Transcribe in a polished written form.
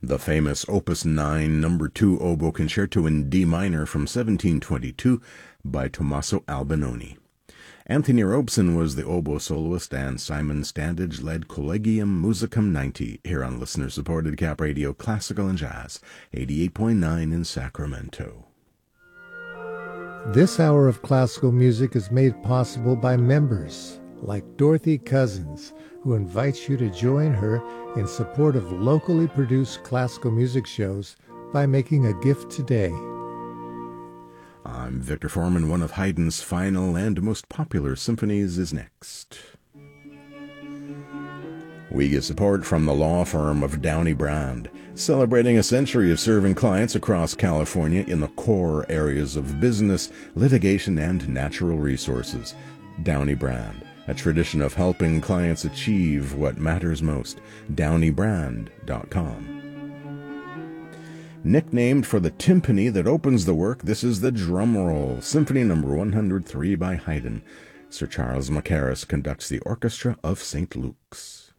The famous Opus 9 No. 2 Oboe Concerto in D minor from 1722 by Tommaso Albinoni. Anthony Robson was the oboe soloist, and Simon Standage led Collegium Musicum 90 here on listener-supported Cap Radio Classical and Jazz, 88.9 in Sacramento. This hour of classical music is made possible by members like Dorothy Cousins, who invites you to join her in support of locally produced classical music shows by making a gift today. I'm Victor Foreman. One of Haydn's final and most popular symphonies is next. We get support from the law firm of Downey Brand, celebrating a century of serving clients across California in the core areas of business, litigation, and natural resources. Downey Brand, a tradition of helping clients achieve what matters most. DowneyBrand.com. Nicknamed for the timpani that opens the work, this is the drum roll, Symphony No. 103 by Haydn. Sir Charles Mackerras conducts the Orchestra of St. Luke's.